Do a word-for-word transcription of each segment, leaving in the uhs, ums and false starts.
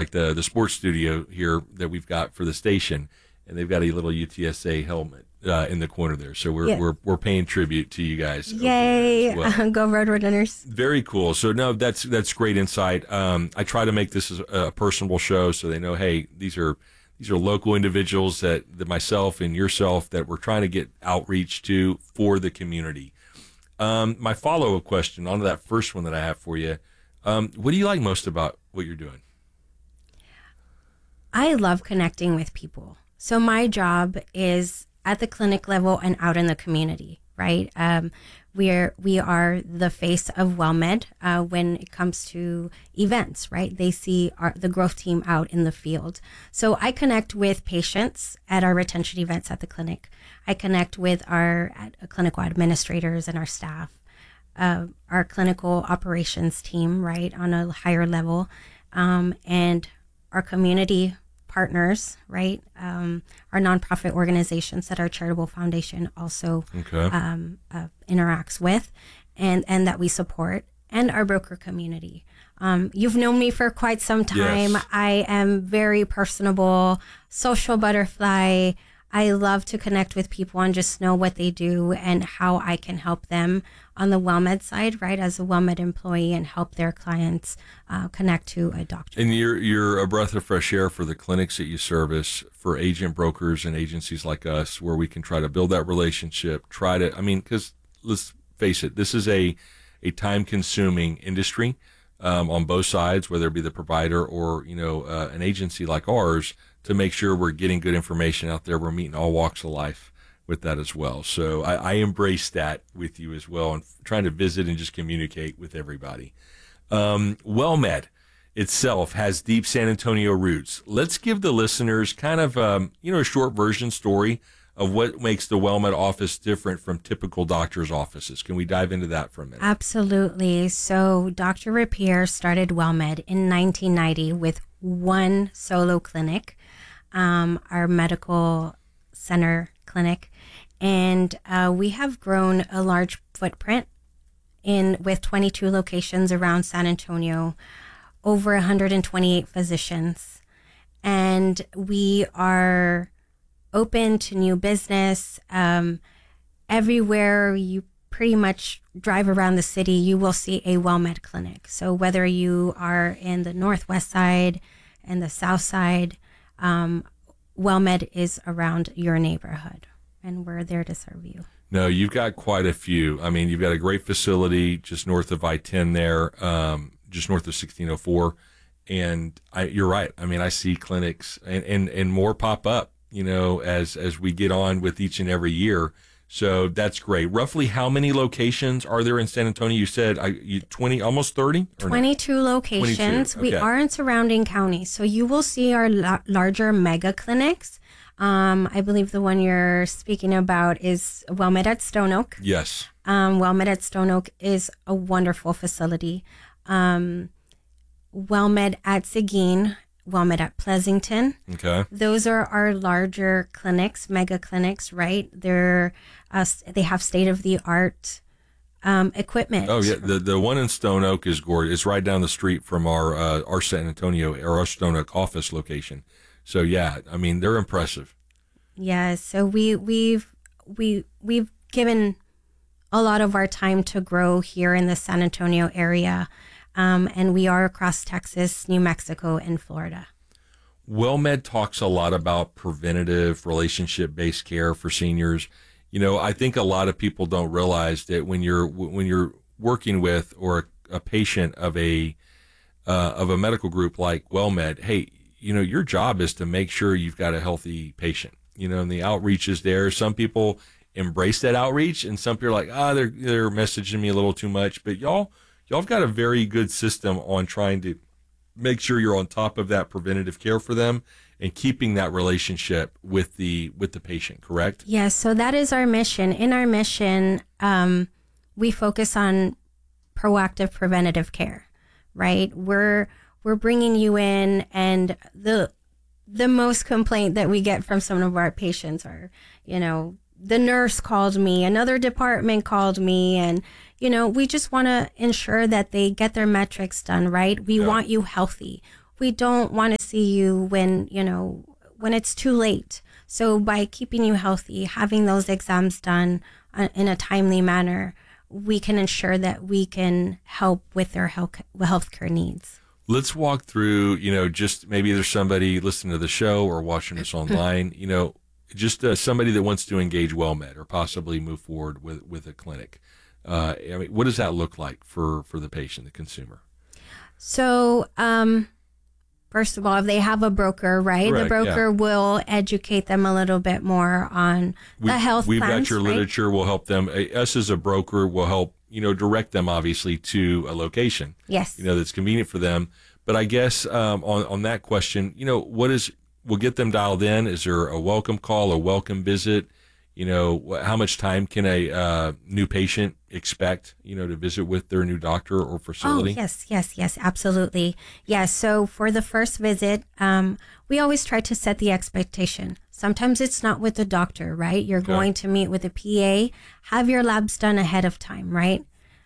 like the the sports studio here that we've got for the station, and they've got a little U T S A helmet uh, in the corner there. So we're yeah. we're we're paying tribute to you guys. Yay! Well. Go Roadrunners! Very cool. So no, that's that's great insight. Um, I try to make this a personable show, so they know, hey, these are these are local individuals that, that myself and yourself that we're trying to get outreach to for the community. Um, my follow-up question on that first one that I have for you: um, what do you like most about what you're doing? I love connecting with people. So my job is at the clinic level and out in the community, right? Um, we're, we are the face of WellMed uh, when it comes to events, right? They see our, the growth team out in the field. So I connect with patients at our retention events at the clinic. I connect with our uh, clinical administrators and our staff, uh, our clinical operations team, right, on a higher level, um, and our community partners, right? Um, our nonprofit organizations that our charitable foundation also okay. um, uh, interacts with, and and that we support, and our broker community. Um, you've known me for quite some time. Yes. I am very personable, social butterfly. I love to connect with people and just know what they do and how I can help them on the WellMed side, right, as a WellMed employee, and help their clients uh, connect to a doctor. And you're you're a breath of fresh air for the clinics that you service, for agent brokers and agencies like us, where we can try to build that relationship. Try to, I mean, because let's face it, this is a a time consuming industry um, on both sides, whether it be the provider or you know uh, an agency like ours, to make sure we're getting good information out there. We're meeting all walks of life with that as well. So I, I embrace that with you as well, and trying to visit and just communicate with everybody. Um, WellMed itself has deep San Antonio roots. Let's give the listeners kind of um, you know a short version story of what makes the WellMed office different from typical doctors' offices. Can we dive into that for a minute? Absolutely. So Doctor Rapier started WellMed in nineteen ninety with one solo clinic, um, our medical center clinic, and uh, we have grown a large footprint in with twenty-two locations around San Antonio, over one hundred twenty-eight physicians, and we are open to new business. Um, everywhere you pretty much drive around the city, you will see a WellMed clinic. So whether you are in the northwest side and the south side, um, WellMed is around your neighborhood, and we're there to serve you. No, you've got quite a few. I mean, you've got a great facility just north of I ten there, um, just north of sixteen oh four. And I, you're right. I mean, I see clinics and, and, and more pop up, you know, as, as we get on with each and every year. So that's great. Roughly how many locations are there in San Antonio? You said I, you, twenty, almost thirty? twenty-two no? locations. twenty-two. Okay. We are in surrounding counties. So you will see our la- larger mega clinics. Um, I believe the one you're speaking about is WellMed at Stone Oak. Yes. Um, WellMed at Stone Oak is a wonderful facility. Um, WellMed at Seguin, WellMed at Pleasanton. Okay. Those are our larger clinics, mega clinics, right? They're uh, they have state of the art um, equipment. Oh yeah, the the one in Stone Oak is gorgeous. It's right down the street from our uh, our San Antonio or our Stone Oak office location. So yeah, I mean they're impressive. Yeah. So we we've we we've given a lot of our time to grow here in the San Antonio area. Um, and we are across Texas, New Mexico, and Florida. WellMed talks a lot about preventative, relationship-based care for seniors. You know, I think a lot of people don't realize that when you're when you're working with or a, a patient of a uh, of a medical group like WellMed, hey, you know, your job is to make sure you've got a healthy patient. You know, and the outreach is there. Some people embrace that outreach, and some people are like, ah, they're they're messaging me a little too much. But y'all. Y'all have got a very good system on trying to make sure you're on top of that preventative care for them and keeping that relationship with the with the patient, correct? Yes, so that is our mission. In our mission, um, we focus on proactive preventative care, right? We're we're bringing you in, and the the most complaint that we get from some of our patients are, you know, the nurse called me, another department called me, and, you know, we just want to ensure that they get their metrics done, right? We Yeah. want you healthy. we don't want to see you when, you know, when it's too late. So by keeping you healthy, having those exams done uh, in a timely manner, we can ensure that we can help with their health healthcare needs. Let's walk through, you know, just maybe there's somebody listening to the show or watching us online, you know, just uh, somebody that wants to engage WellMed or possibly move forward with, with a clinic. Uh, I mean, what does that look like for, for the patient, the consumer? So, um, first of all, if they have a broker, right, Correct, the broker yeah. will educate them a little bit more on we, the health We've plans, got your right? literature. We'll help them. Uh, Us as a broker will help, you know, direct them obviously to a location. Yes. You know, that's convenient for them. But I guess um, on, on that question, you know, what is, we'll get them dialed in. Is there a welcome call, a welcome visit? You know, wh- how much time can a uh, new patient expect, you know, to visit with their new doctor or facility? Oh, yes, yes, yes, absolutely. Yes. So for the first visit, um, we always try to set the expectation. Sometimes it's not with the doctor, right? You're Okay. going to meet with a P A, have your labs done ahead of time, right?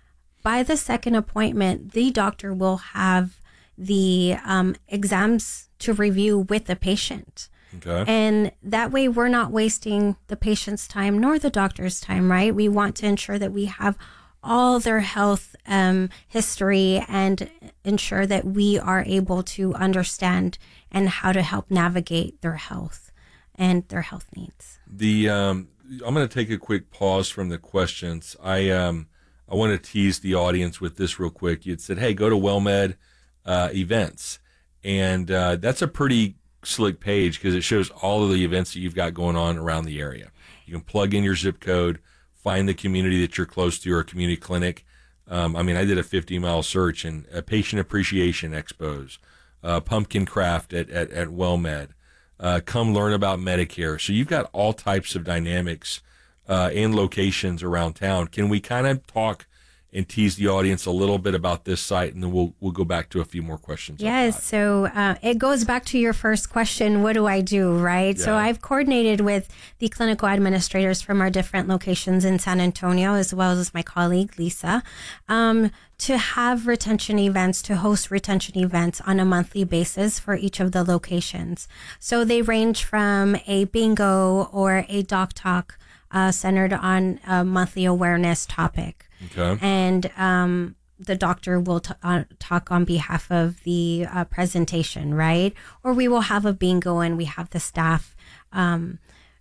By the second appointment, the doctor will have the um, exams to review with the patient. Okay. And that way we're not wasting the patient's time nor the doctor's time, right? We want to ensure that we have all their health um, history and ensure that we are able to understand and how to help navigate their health and their health needs. The um, I'm going to take a quick pause from the questions. I um, I want to tease the audience with this real quick. You'd said, "Hey, go to WellMed uh, events," and uh, that's a pretty slick page because it shows all of the events that you've got going on around the area. You can plug in your zip code, find the community that you're close to or a community clinic. Um, I mean, I did a fifty mile search and uh, patient appreciation expos, uh, pumpkin craft at, at, at WellMed, uh, come learn about Medicare. So you've got all types of dynamics uh, and locations around town. Can we kind of talk and tease the audience a little bit about this site, and then we'll we'll go back to a few more questions. Yes, so uh, it goes back to your first question, what do I do, right? Yeah. So I've coordinated with the clinical administrators from our different locations in San Antonio, as well as my colleague, Lisa, um, to have retention events, to host retention events on a monthly basis for each of the locations. So they range from a bingo or a doc talk uh, centered on a monthly awareness topic. Okay. And um, the doctor will t- uh, talk on behalf of the uh, presentation, right? Or we will have a bingo and we have the staff um,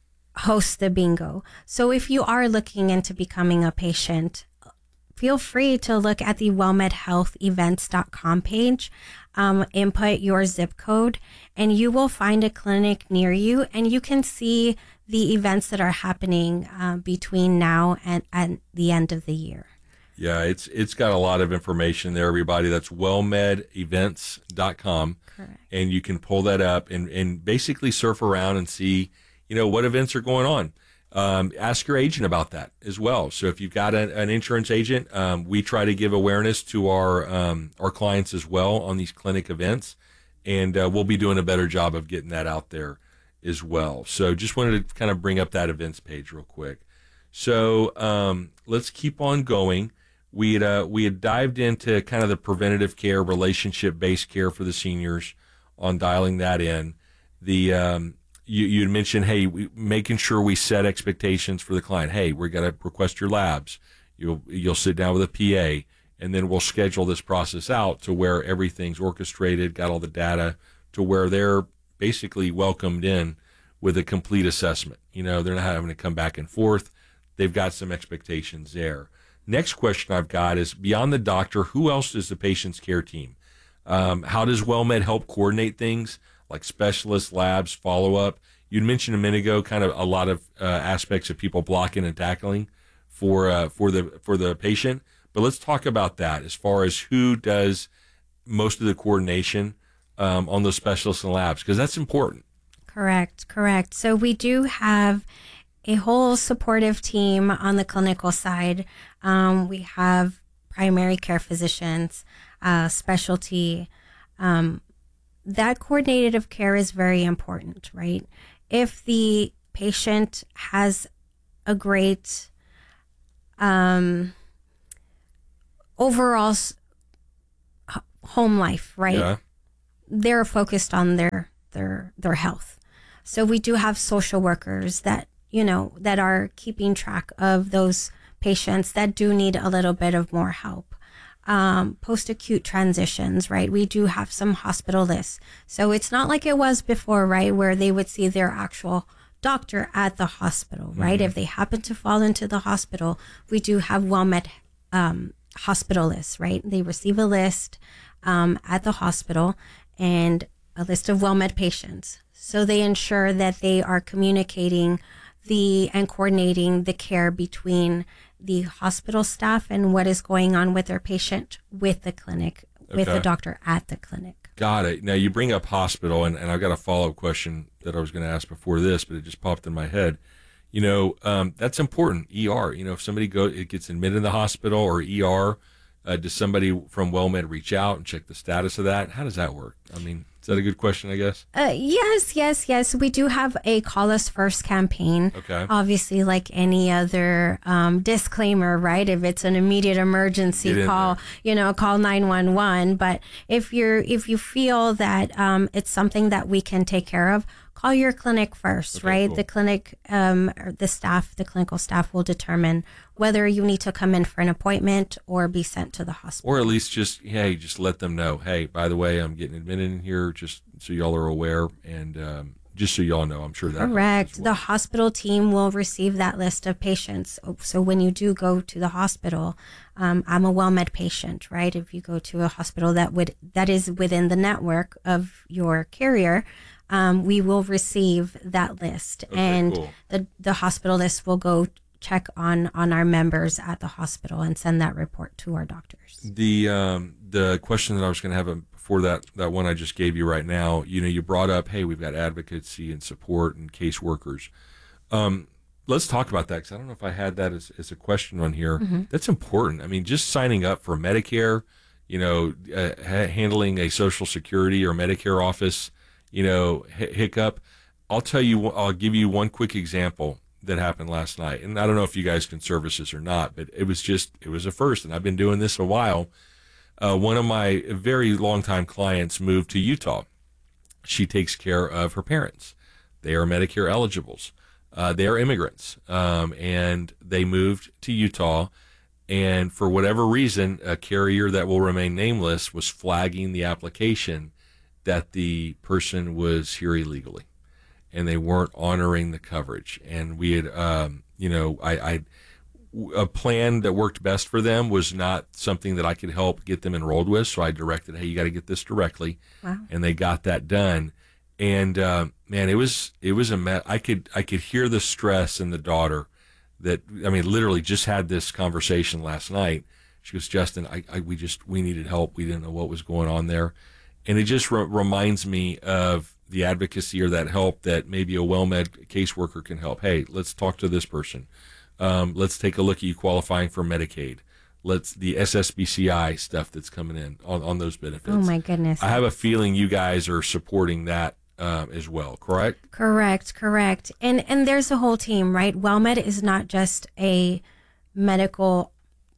host the bingo. So if you are looking into becoming a patient, feel free to look at the well med health events dot com page, um, input your zip code, and you will find a clinic near you, and you can see the events that are happening uh, between now and, and the end of the year. Yeah, it's it's got a lot of information there, everybody. That's well med events dot com. Correct. And you can pull that up and, and basically surf around and see, you know, what events are going on. Um, ask your agent about that as well. So if you've got an, an insurance agent, um, we try to give awareness to our um, our clients as well on these clinic events, and uh, we'll be doing a better job of getting that out there as well. So just wanted to kind of bring up that events page real quick. So um, let's keep on going. We had uh, we had dived into kind of the preventative care, relationship based care for the seniors on dialing that in. The um, you you had mentioned, hey, we, making sure we set expectations for the client. Hey, we're gonna request your labs. You'll you'll sit down with a P A, and then we'll schedule this process out to where everything's orchestrated, got all the data to where they're basically welcomed in with a complete assessment. You know, they're not having to come back and forth. They've got some expectations there. Next question I've got is, beyond the doctor, who else is the patient's care team? Um, how does WellMed help coordinate things like specialists, labs, follow-up? You'd mentioned a minute ago kind of a lot of uh, aspects of people blocking and tackling for uh, for the for the patient. But let's talk about that as far as who does most of the coordination um, on those specialists and labs, because that's important. Correct, correct. So we do have a whole supportive team on the clinical side. Um, we have primary care physicians, uh, specialty. Um, that coordinative care is very important, right? If the patient has a great um, overall s- home life, right? Yeah. they're focused on their their their health. So we do have social workers that, you know, that are keeping track of those patients that do need a little bit of more help. Um, post-acute transitions, right? We do have some hospitalists. So it's not like it was before, right? Where they would see their actual doctor at the hospital, right? Mm-hmm. If they happen to fall into the hospital, we do have WellMed um, hospitalists, right? They receive a list um, at the hospital and a list of WellMed patients. So they ensure that they are communicating the and coordinating the care between the hospital staff and what is going on with their patient with the clinic, with Okay. the doctor at the clinic. Got it. Now you bring up hospital, and, and I've got a follow-up question that I was going to ask before this, but it just popped in my head. You know, um, that's important. E R. You know, if somebody go, it gets admitted in the hospital or E R, uh, does somebody from WellMed reach out and check the status of that? How does that work? I mean, is that a good question, I guess? Uh, yes, yes, yes. We do have a Call Us First campaign. Okay. Obviously, like any other um, disclaimer, right? If it's an immediate Get emergency, in call, there. you know, call nine one one. But if you're, if you feel that um, it's something that we can take care of, call your clinic first, Okay, right? cool. The clinic, um, or the staff, the clinical staff will determine whether you need to come in for an appointment or be sent to the hospital. Or at least just, hey, just let them know, hey, by the way, I'm getting admitted in here, just so y'all are aware, and um, just so y'all know, I'm sure that helps as Correct. well. The hospital team will receive that list of patients. So when you do go to the hospital, um, I'm a WellMed patient, right? If you go to a hospital that would that is within the network of your carrier, um, we will receive that list, Okay, and cool. the the hospitalist will go check on on our members at the hospital and send that report to our doctors. The um, the question that I was going to have um, before that that one I just gave you right now, you know, you brought up, hey, we've got advocacy and support and caseworkers. Um, let's talk about that, because I don't know if I had that as, as a question on here. Mm-hmm. That's important. I mean, just signing up for Medicare, you know, uh, ha- handling a Social Security or Medicare office, you know, h- hiccup. I'll tell you, I'll give you one quick example that happened last night. And I don't know if you guys can service this or not, but it was just, it was a first. And I've been doing this a while. Uh, one of my very longtime clients moved to Utah. She takes care of her parents. They are Medicare eligibles. Uh, they are immigrants. Um, and they moved to Utah. And for whatever reason, a carrier that will remain nameless was flagging the application that the person was here illegally, and they weren't honoring the coverage. And we had, um, you know, I, I, a plan that worked best for them was not something that I could help get them enrolled with. So I directed, hey, you got to get this directly. Wow. And they got that done. And, uh, man, it was, it was a mess. I could, I could hear the stress in the daughter that, I mean, literally just had this conversation last night. She goes, Justin, I, I we just, we needed help. We didn't know what was going on there. And it just re- reminds me of the advocacy or that help that maybe a WellMed caseworker can help. Hey, let's talk to this person. Um, let's take a look at you qualifying for Medicaid. Let's the S S B C I stuff that's coming in on, on those benefits. Oh my goodness. I have a feeling you guys are supporting that um, as well, correct? Correct, correct. And and there's a whole team, right? WellMed is not just a medical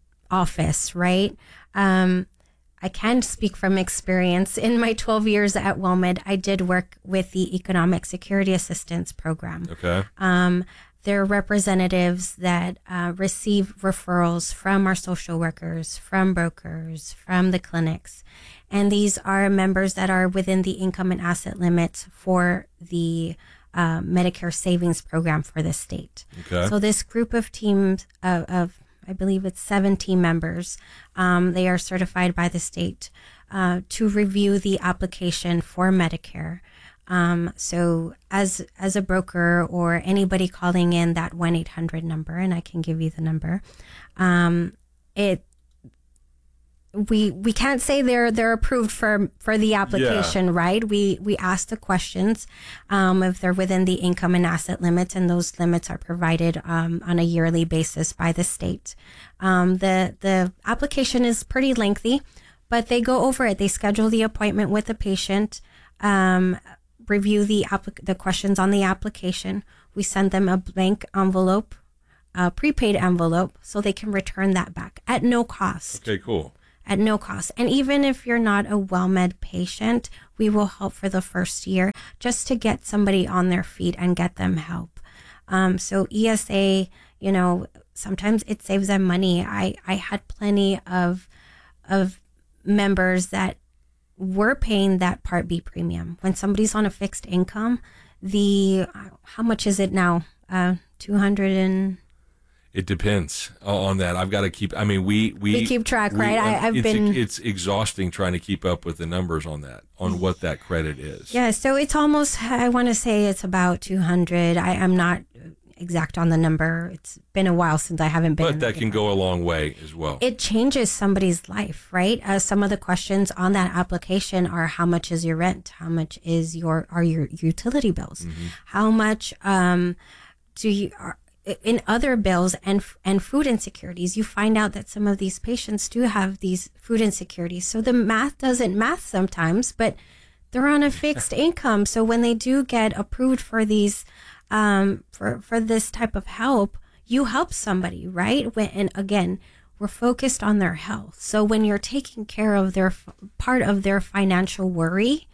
office, right? Um, I can speak from experience. In my twelve years at WellMed, I did work with the Economic Security Assistance Program. Okay. Um, they're representatives that uh, receive referrals from our social workers, from brokers, from the clinics. And these are members that are within the income and asset limits for the uh, Medicare Savings Program for the state. Okay. So this group of teams of, of I believe it's seven team members. Um, they are certified by the state uh, to review the application for Medicare. Um, so as as a broker or anybody calling in that one eight hundred number, and I can give you the number, um, it we we can't say they're they're approved for for the application, yeah. right? We we ask the questions um, if they're within the income and asset limits, and those limits are provided um, on a yearly basis by the state. Um, the the application is pretty lengthy, but they go over it. They schedule the appointment with the patient, um, review the applic- the questions on the application. We send them a blank envelope, a prepaid envelope, so they can return that back at no cost. Okay, cool. at no cost. And even if you're not a WellMed patient, we will help for the first year just to get somebody on their feet and get them help. Um, so E S A, you know, sometimes it saves them money. I, I had plenty of of members that were paying that Part B premium. When somebody's on a fixed income, the how much is it now? Uh, two hundred and It depends on that. I've got to keep. I mean, we we, we keep track, we, right? I, I've it's, been. It's exhausting trying to keep up with the numbers on that, on what that credit is. Yeah, so it's almost. I want to say it's about two hundred. I am not exact on the number. It's been a while since I haven't been. But that can go a long way as well. It changes somebody's life, right? Uh, some of the questions on that application are: how much is your rent? How much is your are your utility bills? Mm-hmm. How much um, do you are in other bills and and food insecurities? You find out that some of these patients do have these food insecurities. So the math doesn't math sometimes, but they're on a fixed income. So when they do get approved for these um, for for this type of help, you help somebody, right? When, and again, we're focused on their health. So when you're taking care of their part of their financial worry,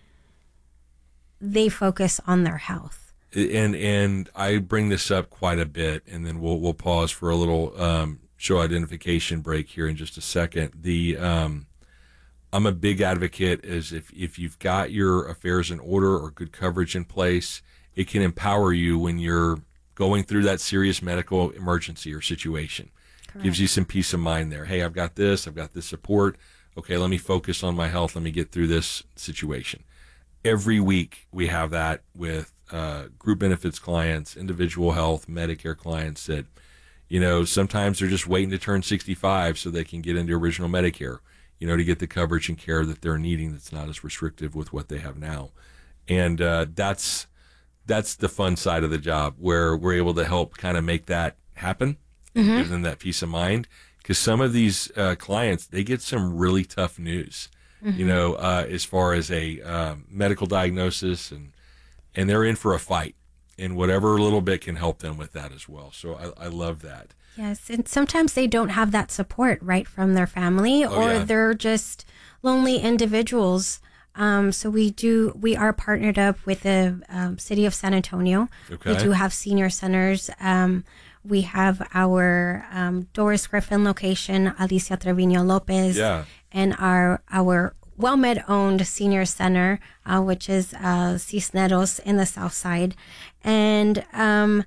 they focus on their health. And and I bring this up quite a bit, and then we'll we'll pause for a little um, show identification break here in just a second. The um, I'm a big advocate is if if you've got your affairs in order or good coverage in place, it can empower you when you're going through that serious medical emergency or situation. Correct. Gives you some peace of mind there. Hey, I've got this. I've got this support. Okay, let me focus on my health. Let me get through this situation. Every week we have that with uh, group benefits clients, individual health, Medicare clients that, you know, sometimes they're just waiting to turn sixty-five so they can get into original Medicare, you know, to get the coverage and care that they're needing that's not as restrictive with what they have now. And uh, that's that's the fun side of the job where we're able to help kind of make that happen and mm-hmm. give them that peace of mind. Because some of these uh, clients, they get some really tough news. Mm-hmm. You know, uh, as far as a uh, medical diagnosis, and and they're in for a fight, and whatever little bit can help them with that as well. So I, I love that. Yes, and sometimes they don't have that support, right, from their family, oh, or yeah. they're just lonely individuals. Um, so we do, we are partnered up with the um, city of San Antonio. Okay. We do have senior centers. Um, we have our um, Doris Griffin location, Alicia Trevino Lopez. Yeah. And our our WellMed owned senior center, uh, which is uh, Cisneros in the South Side, and um,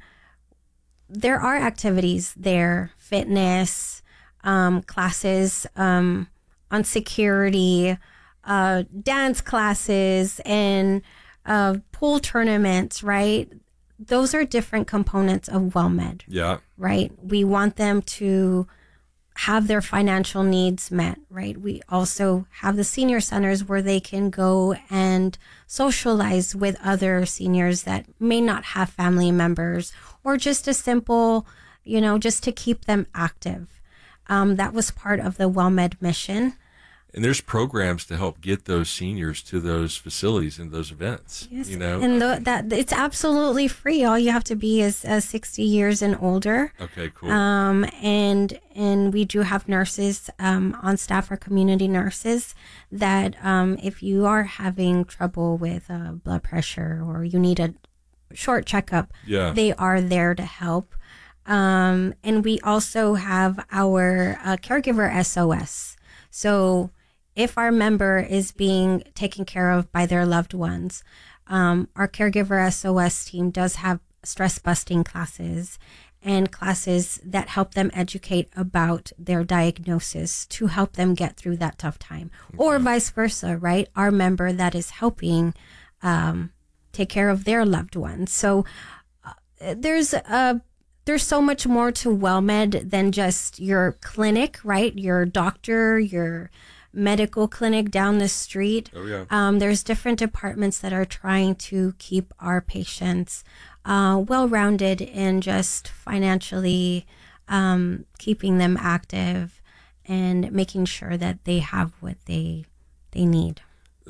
there are activities there, fitness um, classes um, on security, uh, dance classes, and uh, pool tournaments. Right, those are different components of WellMed. Yeah. Right, we want them to have their financial needs met, right? We also have the senior centers where they can go and socialize with other seniors that may not have family members, or just a simple, you know, just to keep them active. Um, that was part of the WellMed mission. And there's programs to help get those seniors to those facilities and those events. Yes, you know, and the, that it's absolutely free. All you have to be is uh, sixty years and older. Okay, cool. Um, and and we do have nurses um, on staff, or community nurses, that um, if you are having trouble with uh, blood pressure, or you need a short checkup, yeah. they are there to help. Um, and we also have our uh, caregiver S O S. So if our member is being taken care of by their loved ones, um, our caregiver S O S team does have stress busting classes and classes that help them educate about their diagnosis to help them get through that tough time, okay. Or vice versa, right? Our member that is helping um, take care of their loved ones. So uh, there's a There's so much more to WellMed than just your clinic, right? Your doctor, your medical clinic down the street. Oh, yeah. Um, there's different departments that are trying to keep our patients uh, well-rounded and just financially um, keeping them active and making sure that they have what they they need.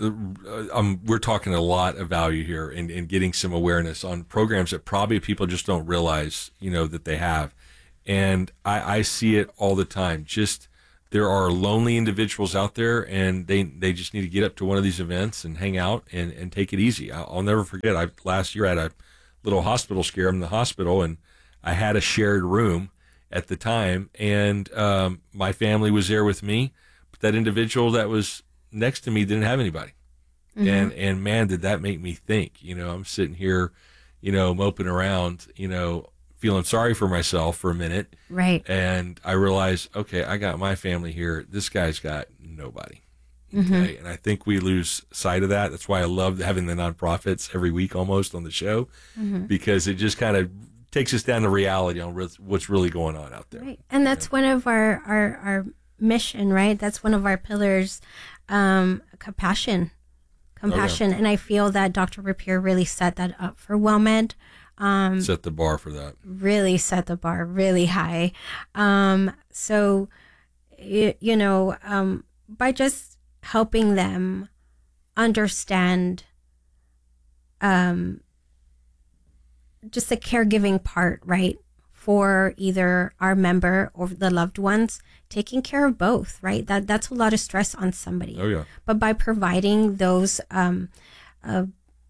Um, we're talking a lot of value here and, and getting some awareness on programs that probably people just don't realize, you know, that they have. And I, I see it all the time. Just there are lonely individuals out there, and they they just need to get up to one of these events and hang out and, and take it easy. I'll, I'll never forget. I last year I had a little hospital scare. I'm in the hospital, and I had a shared room at the time, and um, my family was there with me, but that individual that was next to me didn't have anybody. Mm-hmm. And and man, did that make me think. You know, I'm sitting here, you know, moping around, you know, feeling sorry for myself for a minute. Right. And I realized, okay, I got my family here. This guy's got nobody. Okay. Mm-hmm. And I think we lose sight of that. That's why I love having the nonprofits every week almost on the show, mm-hmm. because it just kind of takes us down to reality on what's really going on out there. Right. And that's yeah. one of our, our, our mission, right? That's one of our pillars, um, compassion. Compassion. Oh, yeah. And I feel that Doctor Rapier really set that up for WellMed. Um, set the bar for that. Really set the bar really high. Um, so, you, you know, um, by just helping them understand um, just the caregiving part, right, for either our member or the loved ones, taking care of both, right? That That's a lot of stress on somebody. Oh, yeah. But by providing those um, uh,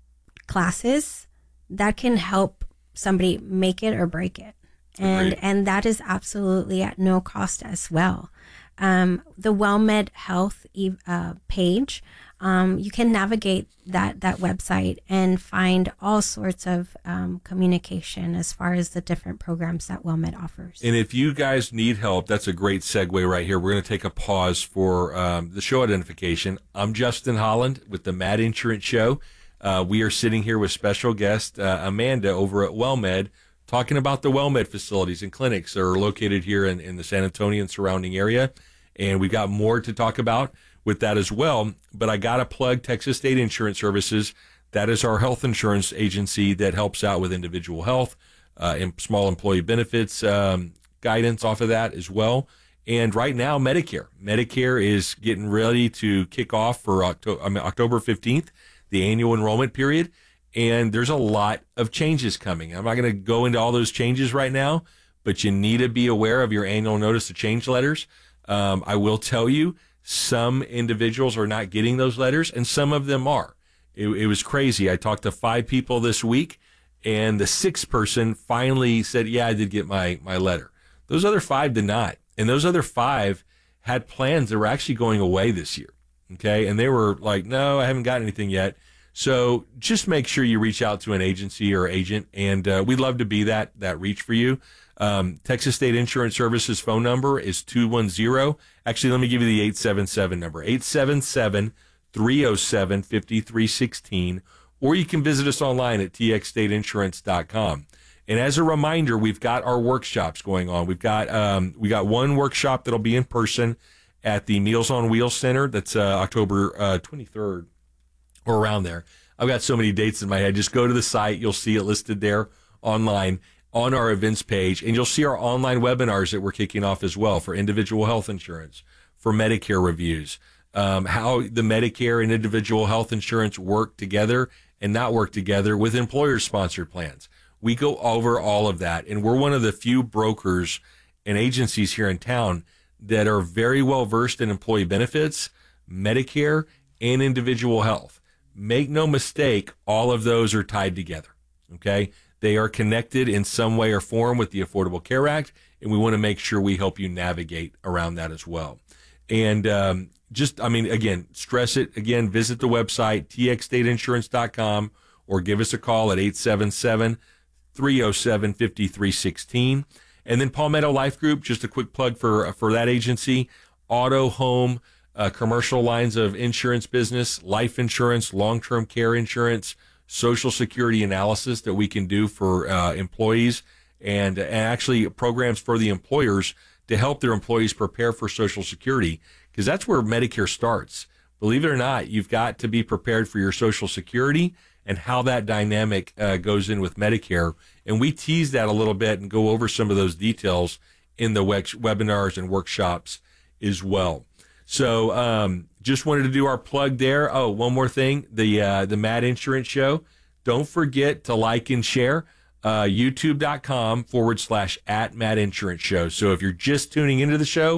classes, that can help somebody make it or break it. And Agreed. and that is absolutely at no cost as well. Um, the WellMed Health uh, page, um, you can navigate that, that website and find all sorts of um, communication as far as the different programs that WellMed offers. And if you guys need help, that's a great segue right here. We're going to take a pause for um, the show identification. I'm Justin Holland with the Mad Insurance Show. Uh, we are sitting here with special guest uh, Amanda over at WellMed, talking about the WellMed facilities and clinics that are located here in, in the San Antonio and surrounding area. And we've got more to talk about with that as well. But I got to plug Texas State Insurance Services. That is our health insurance agency that helps out with individual health uh, and small employee benefits, um, guidance off of that as well. And right now, Medicare. Medicare is getting ready to kick off for October, I mean, October fifteenth. The annual enrollment period, and there's a lot of changes coming. I'm not going to go into all those changes right now, but you need to be aware of your annual notice of change letters. Um, I will tell you, some individuals are not getting those letters, and some of them are. It, it was crazy. I talked to five people this week, and the sixth person finally said, yeah, I did get my, my letter. Those other five did not, and those other five had plans that were actually going away this year. Okay. And they were like, no, I haven't got anything yet. So just make sure you reach out to an agency or agent. And uh, we'd love to be that, that reach for you. Um, Texas State Insurance Services phone number is two one zero. Actually, let me give you the eight seven seven number, eight seven seven, three oh seven, five three one six. Or you can visit us online at t x state insurance dot com. And as a reminder, we've got our workshops going on. We've got, um, we got one workshop that'll be in person at the Meals on Wheels Center. That's uh, October uh, twenty-third or around there. I've got so many dates in my head. Just go to the site. You'll see it listed there online on our events page, and you'll see our online webinars that we're kicking off as well for individual health insurance, for Medicare reviews, um, how the Medicare and individual health insurance work together and not work together with employer-sponsored plans. We go over all of that, and we're one of the few brokers and agencies here in town that are very well versed in employee benefits, Medicare, and individual health. Make no mistake, all of those are tied together. Okay? They are connected in some way or form with the Affordable Care Act, and we want to make sure we help you navigate around that as well. And um, just, I mean, again, stress it. Again, visit the website, t x state insurance dot com, or give us a call at eight seven seven, three oh seven, five three one six. And then Palmetto Life Group, just a quick plug for for that agency, auto, home, uh, commercial lines of insurance business, life insurance, long-term care insurance, Social Security analysis that we can do for uh, employees, and, and actually programs for the employers to help their employees prepare for Social Security, because that's where Medicare starts. Believe it or not, you've got to be prepared for your Social Security and how that dynamic uh, goes in with Medicare. And we tease that a little bit and go over some of those details in the web- webinars and workshops as well. So um, just wanted to do our plug there. Oh, one more thing, the uh, the Mad Insurance Show. Don't forget to like and share uh, youtube.com forward slash at Mad Insurance Show. So if you're just tuning into the show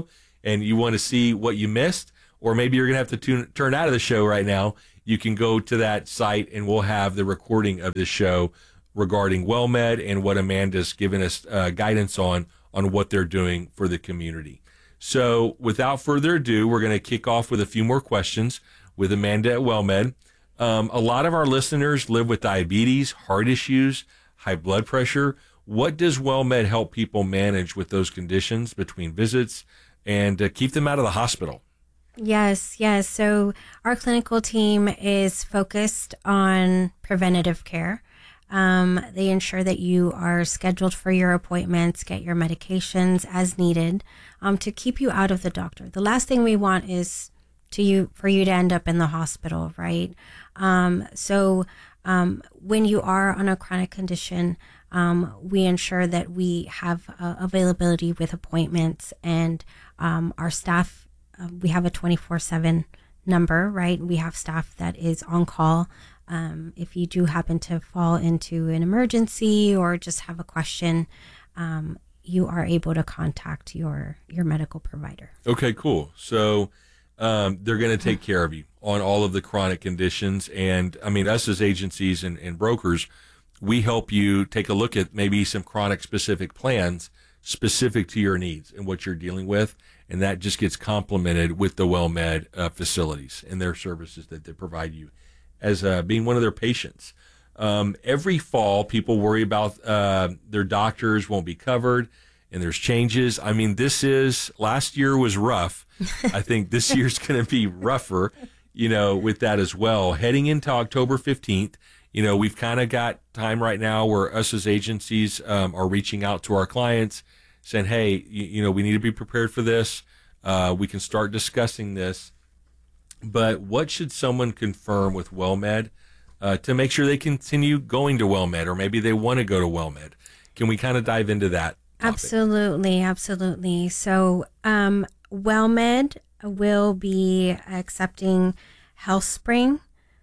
and you want to see what you missed, or maybe you're going to have to tune, turn out of the show right now, you can go to that site and we'll have the recording of this show regarding WellMed and what Amanda's given us uh, guidance on, on what they're doing for the community. So without further ado, we're going to kick off with a few more questions with Amanda at WellMed. Um, a lot of our listeners live with diabetes, heart issues, high blood pressure. What does WellMed help people manage with those conditions between visits and uh, keep them out of the hospital? Yes, yes. So our clinical team is focused on preventative care. Um, they ensure that you are scheduled for your appointments, get your medications as needed, um, to keep you out of the doctor. The last thing we want is to you for you to end up in the hospital, right? Um, so um, when you are on a chronic condition, um, we ensure that we have uh, availability with appointments, and um, our staff, uh, we have a twenty-four seven number, right? We have staff that is on call. Um, if you do happen to fall into an emergency or just have a question, um, you are able to contact your, your medical provider. Okay, cool. So um, they're going to take care of you on all of the chronic conditions. And I mean, us as agencies and, and brokers, we help you take a look at maybe some chronic specific plans specific to your needs and what you're dealing with. And that just gets complemented with the WellMed uh, facilities and their services that they provide you as uh, being one of their patients. Um, every fall, people worry about uh, their doctors won't be covered, and there's changes. I mean, this is, last year was rough. I think this year's going to be rougher, you know, with that as well. Heading into October fifteenth, you know, we've kind of got time right now where us as agencies um, are reaching out to our clients saying, hey, you, you know, we need to be prepared for this. Uh, we can start discussing this. But what should someone confirm with WellMed uh, to make sure they continue going to WellMed, or maybe they want to go to WellMed? Can we kind of dive into that topic? Absolutely, absolutely. So um, WellMed will be accepting HealthSpring,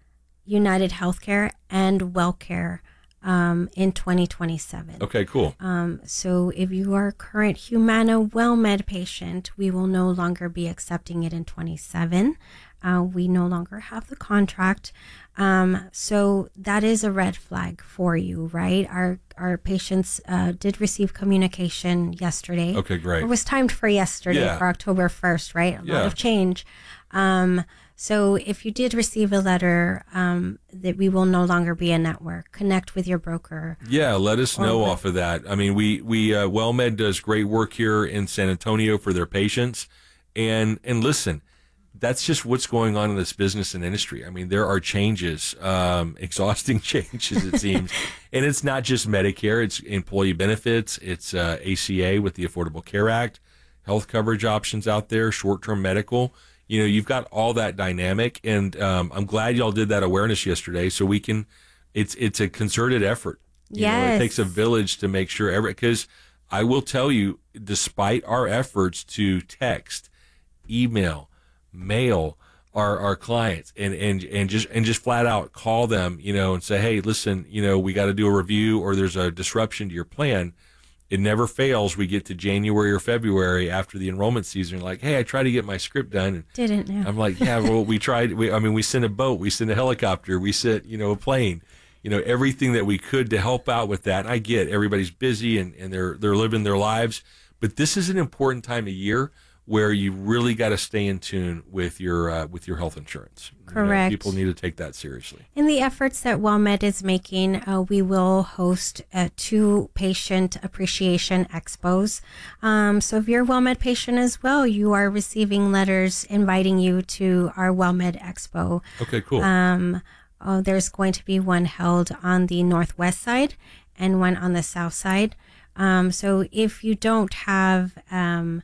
United Healthcare, and WellCare um, in twenty twenty-seven. Okay, cool. Um, so if you are a current Humana WellMed patient, we will no longer be accepting it in twenty-seven. Uh, we no longer have the contract. Um, so that is a red flag for you, right? Our our patients uh, did receive communication yesterday. Okay, great. It was timed for yesterday, Yeah. for October first, right? A Yeah. lot of change. Um, so if you did receive a letter um, that we will no longer be a network, connect with your broker. Yeah, let us know Or- off of that. I mean, we we uh, WellMed does great work here in San Antonio for their patients, and and listen, that's just what's going on in this business and industry. I mean, there are changes, um, exhausting changes, it seems. And it's not just Medicare, it's employee benefits, it's uh, A C A with the Affordable Care Act, health coverage options out there, short-term medical. You know, you've got all that dynamic. And um, I'm glad y'all did that awareness yesterday so we can, it's it's a concerted effort. You know, Yes. it takes a village to make sure every, because I will tell you, despite our efforts to text, email, mail our, our clients and, and, and just, and just flat out call them, you know, and say, hey, listen, you know, we got to do a review or there's a disruption to your plan. It never fails. We get to January or February after the enrollment season. Like, hey, I tried to get my script done. And Didn't know. I'm like, yeah, well, we tried. We, I mean, we sent a boat, we sent a helicopter, we sent, you know, a plane, you know, everything that we could to help out with that. I get everybody's busy and, and they're, they're living their lives, but this is an important time of year where you really got to stay in tune with your, uh, with your health insurance. You know, Correct. people need to take that seriously. In the efforts that WellMed is making, uh, we will host uh, two patient appreciation expos. Um, so if you're a WellMed patient as well, you are receiving letters inviting you to our WellMed expo. Okay, cool. Um, oh, there's going to be one held on the northwest side and one on the south side. Um, so if you don't have um,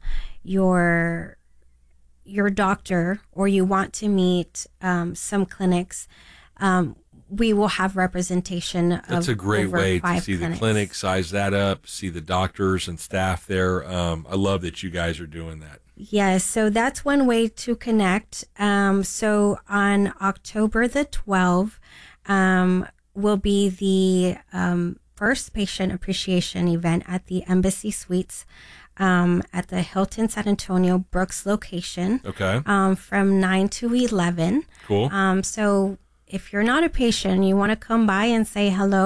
your your doctor or you want to meet um, some clinics, um, we will have representation of That's a great over way to five see clinics. the clinic, size that up, see the doctors and staff there. Um, I love that you guys are doing that. Yes, so that's one way to connect. Um, so on October the twelfth um, will be the um, first patient appreciation event at the Embassy Suites. um, at the Hilton San Antonio Brooks location. Okay. Um, from nine to eleven. Cool. Um, so if you're not a patient and you want to come by and say hello